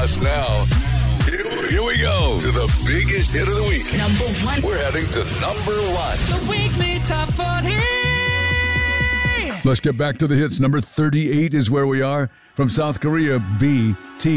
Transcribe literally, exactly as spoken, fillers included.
us now. Here, here we go to the biggest hit of the week. Number one. We're heading to number one. The weekly top forty. Let's get back to the hits. Number thirty-eight is where we are. From South Korea, B T